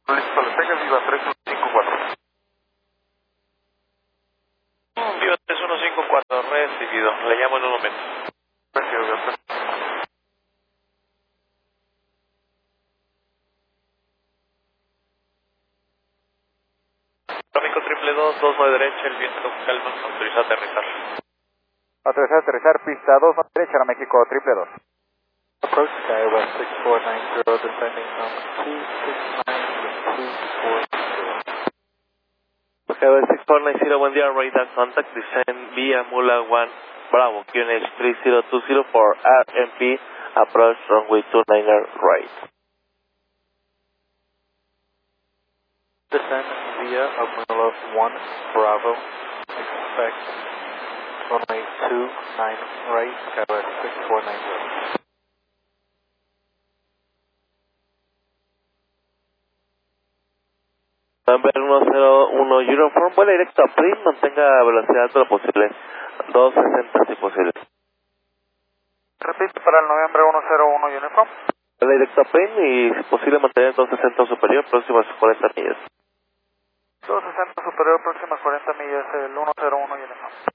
Listo, Las Vegas, Viva 3154. Viva 3154, recibido. Le llamo en un momento. Recibido, gracias. Trópico 222, 29 derecha, el viento calma, autoriza aterrizar. Autorizado a aterrizar, pista 2, no derecha, a México, 222. Approach Skywest 6490, descending from 269 to 240. Skywest 6490, buen día, radar contact, descend via Mula 1, Bravo, QNH 3020 for RMP, approach runway 29er right. Descend via Mula 1, Bravo, expect runway 29 right, Skywest 6490. Number 101 Uniform, vuela directo a Prim, mantenga velocidad todo lo posible, 260 si posible. Repite para el noviembre 101 Uniform. Vuela directo a Prim y si posible mantener 260 superior, próximas 40 millas. 260 superior, próximas 40 millas, el 101 Uniform.